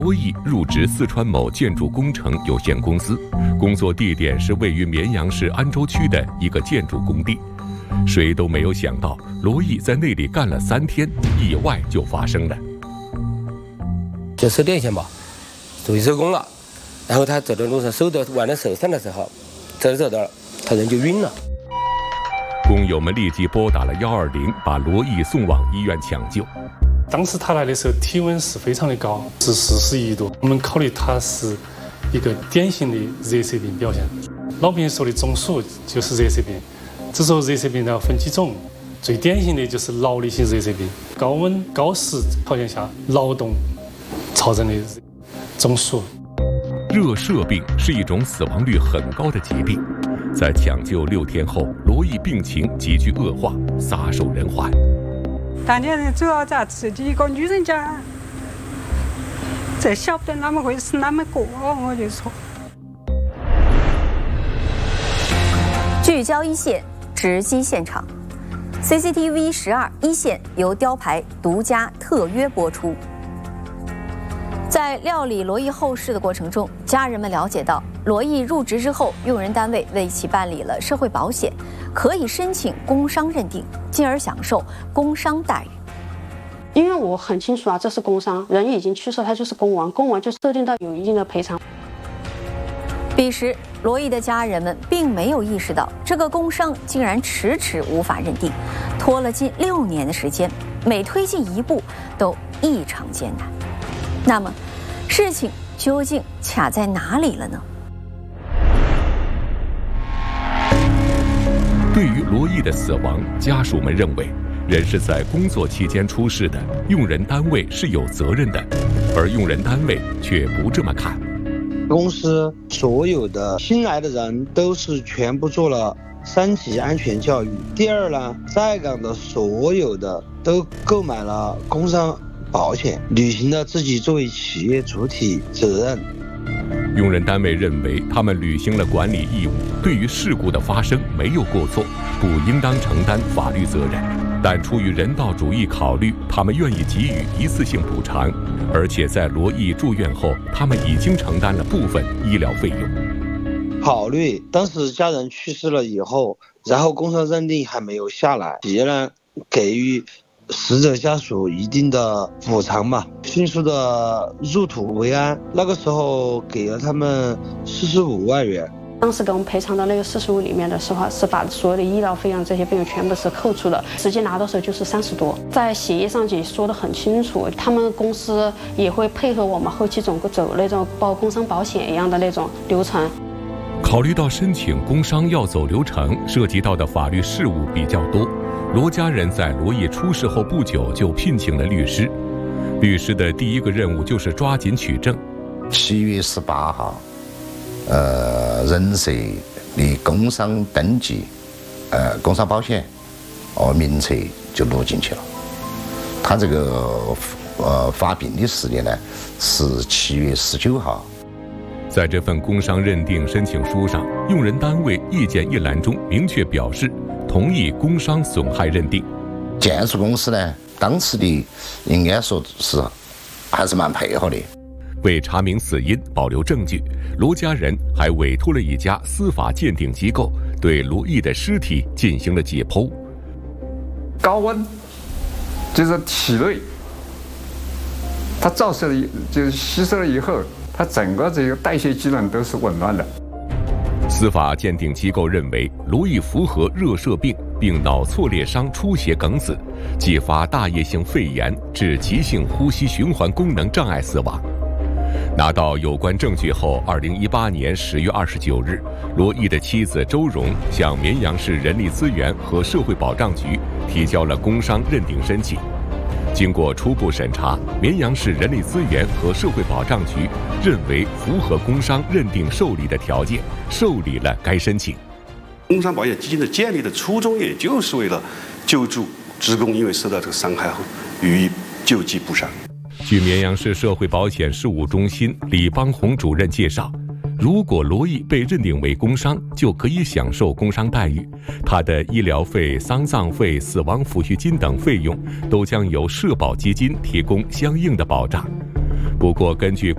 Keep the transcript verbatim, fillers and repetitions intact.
罗毅入职四川某建筑工程有限公司，工作地点是位于绵阳市安州区的一个建筑工地。谁都没有想到，罗毅在那里干了三天，意外就发生了。 就收电线吧，终于收工了。然后他走的路上收的完了手上的时候，走着走着，他人就晕了。 工友们立即拨打了一二零，把罗毅送往医院抢救。 当时他来的时候，体温是非常的高，是四十一度。我们考虑他是一个典型的热射病表现。老病人说的中暑就是热射病，这时候热射病要分几种，最典型的就是劳力性热射病，高温高湿条件下劳动造成的中暑。 热射病是一种死亡率很高的疾病，在抢救六天后，罗毅病情急剧恶化，撒手人寰。 大家人主要在自己一个女人家，这晓不得哪么回事，哪么过，我就说。 聚焦一线，直击现场。C C T V 十二一线由雕牌独家特约播出。在料理罗毅后事的过程中，家人们了解到，罗毅入职之后，用人单位为其办理了社会保险，可以申请工伤认定，进而享受工伤待遇。 因为我很清楚啊，这是工伤，人已经去世，他就是工亡，工亡就设定到有一定的赔偿。 彼时，罗毅的家人们并没有意识到，这个工伤竟然迟迟无法认定，拖了近六年的时间，每推进一步都异常艰难。那么，事情究竟卡在哪里了呢？ 对于罗毅的死亡，家属们认为，人是在工作期间出事的，用人单位是有责任的，而用人单位却不这么看。 公司所有的新来的人都是全部做了三级安全教育。第二呢，在岗的所有的都购买了工伤保险，履行了自己作为企业主体责任。 用人单位认为他们履行了管理义务，对于事故的发生没有过错，不应当承担法律责任。但出于人道主义考虑，他们愿意给予一次性补偿，而且在罗毅住院后，他们已经承担了部分医疗费用。 考虑当时家人去世了以后，然后工伤认定还没有下来，企业呢给予死者家属一定的补偿嘛，迅速的入土为安。那个时候给了他们四十五万元。 当时给我们赔偿的那个四十五里面的时候，是把所有的医疗费用这些费用全部是扣除的，实际拿到手就是三十多。在协议上也说得很清楚，他们公司也会配合我们后期总走那种包工伤保险一样的那种流程。 考虑到申请工伤要走流程，涉及到的法律事务比较多，罗家人在罗毅出事后不久就聘请了律师。律师的第一个任务就是抓紧取证。 七月十八号，呃，人社的工伤登记，呃，工伤保险，哦，名册就录进去了。他这个呃发病的时间呢是七月十九号。 在这份工伤认定申请书上，用人单位意见一栏中明确表示同意工伤损害认定。 建筑公司呢，当时的应该说是还是蛮配合的。 为查明死因、保留证据，罗家人还委托了一家司法鉴定机构对罗毅的尸体进行了解剖。 高温就是体内，它照射了，就是吸收了以后，它整个这个代谢机能都是紊乱的。 司法鉴定机构认为，罗毅符合热射病并脑挫裂伤出血梗死，继发大叶性肺炎致急性呼吸循环功能障碍死亡。拿到有关证据后，二零一八年十月二十九日，罗毅的妻子周荣向绵阳市人力资源和社会保障局提交了工伤认定申请。经过初步审查，绵阳市人力资源和社会保障局认为符合工伤认定受理的条件，受理了该申请。 工伤保险基金的建立的初衷，也就是为了救助职工因为受到这个伤害后予以救济补偿。 据绵阳市社会保险事务中心李邦红主任介绍，如果罗毅被认定为工伤，就可以享受工伤待遇，他的医疗费、丧葬费、死亡抚恤金等费用都将由社保基金提供相应的保障。不过，根据